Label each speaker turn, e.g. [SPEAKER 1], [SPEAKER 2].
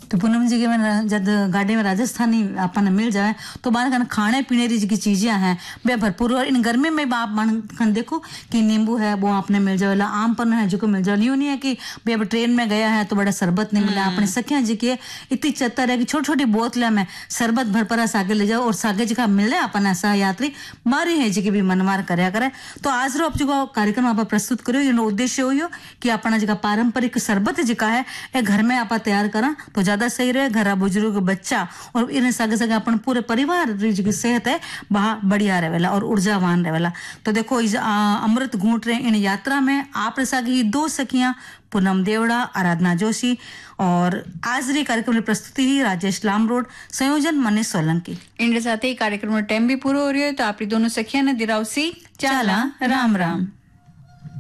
[SPEAKER 1] तो पूनम जी के में जब गाड़ी में राजस्थानी अपन मिल जाए तो बाहर खाने पीने की चीजें हैं बे भरपूर। और इन गर्मी में आप मन देखो कि नींबू है वो आपने मिल जाए, आम पर है जो मिल जाए। यूं नहीं है कि भाई अब ट्रेन में गया है तो बड़ा शरबत नहीं मिला। अपने सखिया जी के इतनी चतर है कि छोटी छोटी बोतलें में शरबत भर पर सागे ले जाओ और सागे जी का मिले अपन ऐसा यात्री मारी है जी की भी मनमार करया करे। तो आज रो आप जो कार्यक्रम आप प्रस्तुत करो ये उद्देश्य हो कि अपना जी पारंपरिक शरबत जी है ये घर में आप तैयार करा तो ज्यादा सही रहे। घर बुजुर्ग बच्चा और इन सगे सगे अपन पूरे परिवार की सेहत है वहाँ बढ़िया रहेला और ऊर्जावान रहेला। तो देखो इस अमृत घूट रहे इन यात्रा में आप सगी 2 सखियां पूनम देवड़ा, आराधना जोशी और आज रे कार्यक्रम की प्रस्तुति ही राजेश लामरोड, संयोजन मनीष सोलंकी।
[SPEAKER 2] इनके साथ ही कार्यक्रम में टाइम भी पूरा हो रही है तो आप दोनों सखियां ने दिरावसी चाला राम राम।